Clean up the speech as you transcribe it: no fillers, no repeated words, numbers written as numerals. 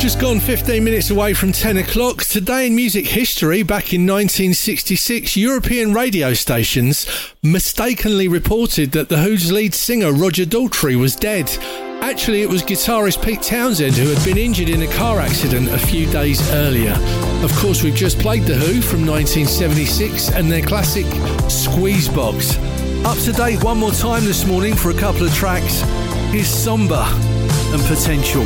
Just gone 15 minutes away from 10 o'clock. Today in music history, back in 1966, European radio stations mistakenly reported that The Who's lead singer Roger Daltrey was dead. Actually, it was guitarist Pete Townshend who had been injured in a car accident a few days earlier. Of course, we've just played The Who from 1976 and their classic Squeezebox. Up to date one more time this morning for a couple of tracks. Here's Somber and Potential.